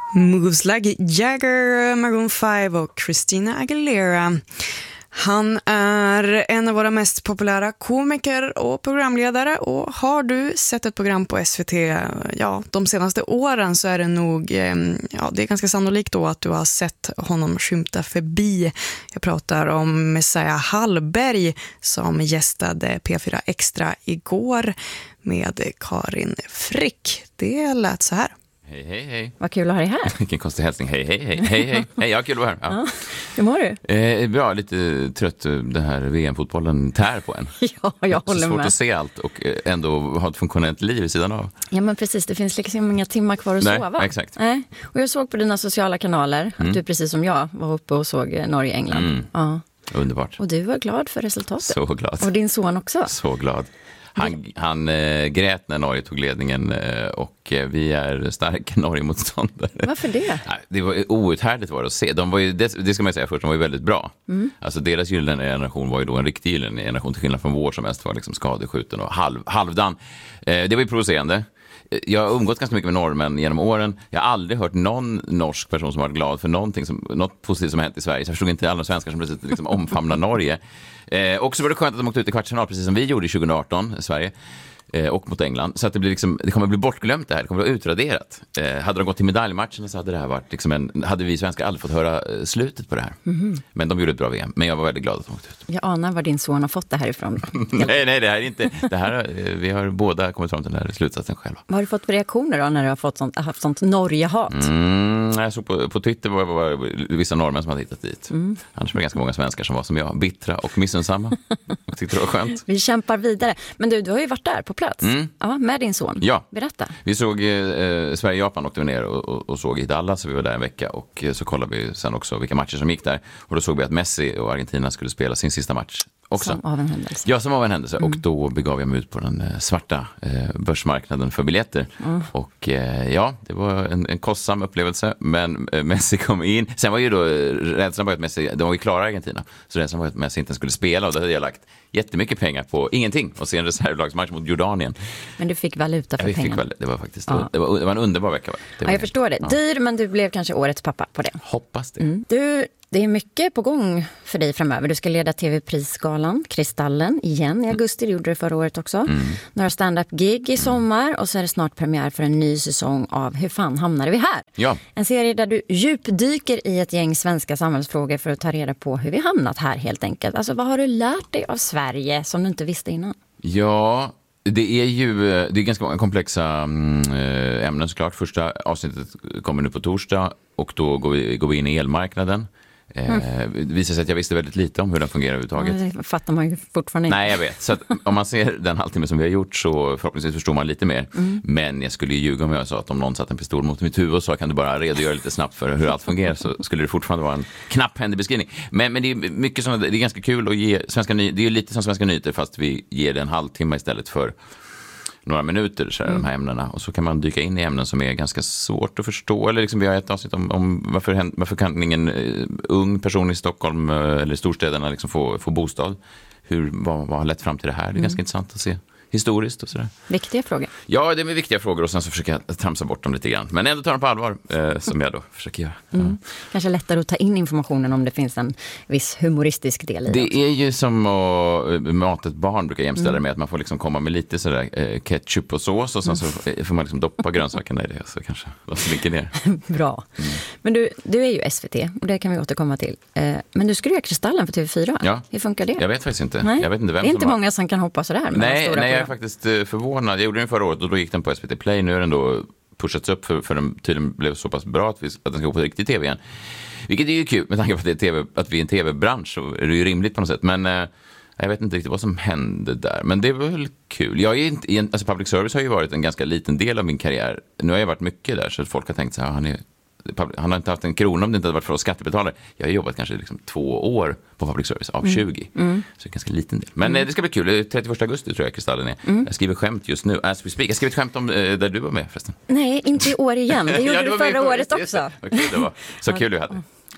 Moves Like Jagger, Maroon 5 och Christina Aguilera. Han är en av våra mest populära komiker och programledare, och har du sett ett program på SVT de senaste åren så är det nog det är ganska sannolikt då att du har sett honom skymta förbi. Jag pratar om Messiah Hallberg som gästade P4 Extra igår med Karin Frick. Det lät så här. Hej, hej, hej. Vad kul att ha dig här. Vilken konstig hälsning. Hej, hej, hej, hej, hej. Hej, ja, kul att vara här. Ja. Hur mår du? Bra, lite trött. Den här VM-fotbollen tär på en. Ja, jag håller med. Det är svårt att se allt och ändå ha ett funktionellt liv i sidan av. Ja, men precis. Det finns liksom inga timmar kvar att sova. Nej, exakt. Och jag såg på dina sociala kanaler att du precis som jag var uppe och såg Norge-England. Ja. Underbart. Och du var glad för resultatet. Så glad. Och din son också. Så glad. Han grät när Norge tog ledningen och vi är starka Norge-motståndare. Varför det? Det var outhärdligt var det att se. De var ju, det ska man säga först, de var ju väldigt bra. Alltså deras gyllene generation var ju då en riktig gyllene generation till skillnad från vår som mest var liksom skadeskjuten och halvdan. Det var ju provocerande. Jag har umgått ganska mycket med norrmän genom åren. Jag har aldrig hört någon norsk person som varit glad för något positivt som hänt i Sverige. Så jag förstod inte alla svenskar som plötsligt liksom omfamnar Norge. Och så var det skönt att de åkte ut i kvartsfinal precis som vi gjorde i 2018 i Sverige. Och mot England. Så att det kommer bli bortglömt det här. Det kommer bli utraderat. Hade de gått till medaljmatchen så hade det här varit liksom hade vi svenskar aldrig fått höra slutet på det här. Men de gjorde ett bra VM. Men jag var väldigt glad att de åkte ut. Jag anar var din son har fått det här ifrån. nej, det här är inte. Det här, vi har båda kommit fram till den här slutsatsen själva. Vad har du fått för reaktioner då när du har haft sånt Norge-hat? Jag såg på Twitter var vissa norrmän som hade hittat dit. Annars var det ganska många svenskar som var som jag, bittra och missunnsamma. Jag tyckte det var skönt. Vi kämpar vidare. Men du har ju varit där på plats. Ja, med din son. Ja. Berätta. Vi såg Sverige-Japan åkte vi ner och såg i Dallas, så vi var där en vecka och så kollade vi sen också vilka matcher som gick där. Och då såg vi att Messi och Argentina skulle spela sin sista match också. Som av en händelse. Ja, som av en händelse. Och då begav jag mig ut på den svarta börsmarknaden för biljetter. Och det var en kostsam upplevelse. Men Messi kom in. Sen var ju då rädslan var att Messi, de var ju klara Argentina. Så rädslan var att Messi inte skulle spela. Och då hade jag lagt jättemycket pengar på ingenting. Och se en reservlagsmatch mot Jordanien. Men du fick valuta för pengarna. Det var faktiskt det var en underbar vecka. Jag förstår det. Dyr, men du blev kanske årets pappa på det. Hoppas det. Det är mycket på gång för dig framöver. Du ska leda TV-prisgalan, Kristallen, igen i augusti. Det gjorde du förra året också. Några stand-up-gig i sommar. Och så är det snart premiär för en ny säsong av Hur fan hamnade vi här? Ja. En serie där du djupdyker i ett gäng svenska samhällsfrågor för att ta reda på hur vi hamnat här helt enkelt. Alltså, vad har du lärt dig av Sverige som du inte visste innan? Ja, det är ganska många komplexa ämnen såklart. Första avsnittet kommer nu på torsdag och då går vi in i elmarknaden. Det visar sig att jag visste väldigt lite om hur den fungerar överhuvudtaget. Det fattar man ju fortfarande inte. Nej, jag vet. Så att om man ser den halvtimme som vi har gjort så förhoppningsvis förstår man lite mer. Men jag skulle ju ljuga om jag sa att om någon satt en pistol mot mitt huvud och sa kan du bara redogöra lite snabbt för hur allt fungerar, så skulle det fortfarande vara en knapphändig beskrivning. Men det är mycket sådana, det är ganska kul att ge svenska nyheter. Det är lite som Svenska nyheter fast vi ger det en halvtimme istället för några minuter så här, de här ämnena. Och så kan man dyka in i ämnen som är ganska svårt att förstå. Eller liksom, vi har ett avsnitt om varför kan ingen ung person i Stockholm eller storstäderna liksom få bostad. Vad har lett fram till det här? Det är ganska intressant att se historiskt och sådär. Viktiga frågor. Ja, det är viktiga frågor och sen så försöker jag tramsa bort dem lite grann. Men ändå ta dem på allvar, som jag då försöker göra. Kanske lättare att ta in informationen om det finns en viss humoristisk del i det. Det är ju som att mata ett barn, brukar jag jämställa det med att man får liksom komma med lite sådär ketchup och sås och sen så får man liksom doppa grönsakerna i det så kanske de slinker ner. Bra. Men du är ju SVT och det kan vi återkomma till. Men du skulle göra Kristallen för TV4. Ja. Hur funkar det? Jag vet faktiskt inte. Nej. Jag vet inte vem det är inte som många som kan hoppa sådär. Nej, jag är faktiskt förvånad. Jag gjorde den förra året och då gick den på SVT Play. Nu är den då pushats upp för den tydligen blev så pass bra att den ska gå på riktig tv igen. Vilket är ju kul med tanke på att vi är en tv-bransch, så är det ju rimligt på något sätt. Men jag vet inte riktigt vad som hände där. Men det var väl kul. Jag är inte, alltså public service har ju varit en ganska liten del av min karriär. Nu har jag varit mycket där så att folk har tänkt så här, han har inte haft en krona om det inte hade varit för oss skattebetalare. Jag har jobbat kanske liksom 2 år på public service av 20. Så det är en ganska liten del. Men det ska bli kul. 31 augusti tror jag Kristallen är. Jag skriver skämt just nu. As we speak. Jag skrev ett skämt om där du var med förresten. Nej, inte i år igen. Det gjorde du förra året också. Okej, det var så kul du hade.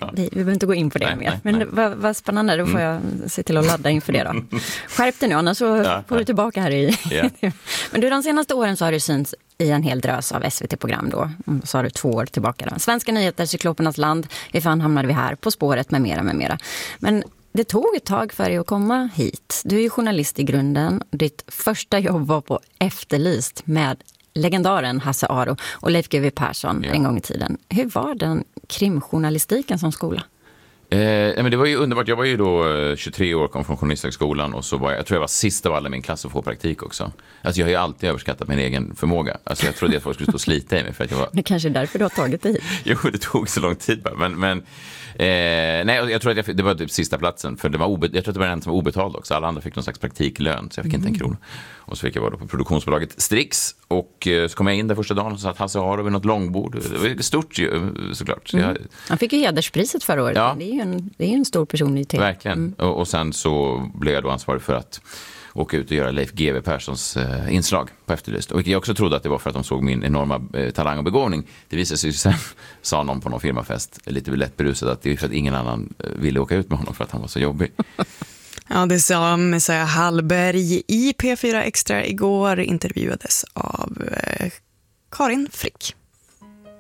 Vi behöver inte gå in på det mer. Men vad spännande, då får jag se till att ladda inför det då. Skärp dig nu, annars så får du tillbaka här i... Men du, de senaste åren så har du synts i en hel drös av SVT-program då. Så har du 2 år tillbaka då. Svenska nyheter, Cyklopernas land, hur fan hamnade vi här? På spåret med mera. Men det tog ett tag för dig att komma hit. Du är ju journalist i grunden. Ditt första jobb var på Efterlyst med legendaren Hasse Aro och Leif GW Persson en gång i tiden. Hur var den krimjournalistiken som skola? Men det var ju underbart. Jag var ju då 23 år, kom från Journalisthögskolan och så var jag tror jag var sist av alla i min klass att få praktik också. Alltså jag har ju alltid överskattat min egen förmåga. Alltså jag trodde att folk skulle stå och slita i mig för att jag var... Det kanske är därför du har tagit det hit. Jo, det tog så lång tid bara. Nej, jag tror att det var typ sista platsen för jag tror att det var den som var obetald också. Alla andra fick någon slags praktiklön så jag fick inte en krona. Och så fick jag vara på produktionsbolaget Strix och så kom jag in där första dagen och så satt Hasse Aro vid något långbord. Det var stort ju, såklart. Så Han fick ju hederspriset förra året. Ja. Det är ju en stor person i TV. Verkligen. Och sen så blev jag då ansvarig för att åka ut och göra Leif GW Perssons inslag på Efterlyst. Och jag också trodde att det var för att de såg min enorma talang och begåvning. Det visade sig ju sen, sa någon på någon firmafest, lite lätt berusad, att det är för att ingen annan ville åka ut med honom för att han var så jobbig. Ja, det sa Messiah Hallberg i P4 Extra igår, intervjuades av Karin Frick.